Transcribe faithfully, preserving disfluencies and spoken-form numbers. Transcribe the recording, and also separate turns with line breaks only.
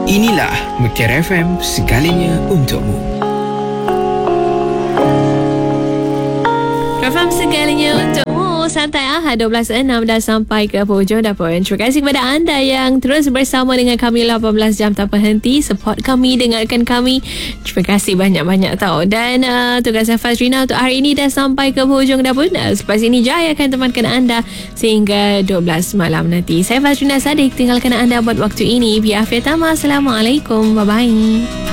Inilah Mutiara F M, segalanya untukmu.
F M segalanya untukmu. Santai Ahad dua belas enam dah sampai ke penghujung dah pun. Terima kasih kepada anda yang terus bersama dengan kami lapan belas jam tanpa henti. Support kami, dengarkan kami. Terima kasih banyak-banyak tau. Dan uh, tugas saya Fazrina untuk hari ini dah sampai ke penghujung dah pun. Uh, selepas ini Jaya akan temankan anda sehingga dua belas malam nanti. Saya Fazrina Sadiq, tinggalkan anda buat waktu ini. Biar afiat tama. Assalamualaikum. Bye-bye.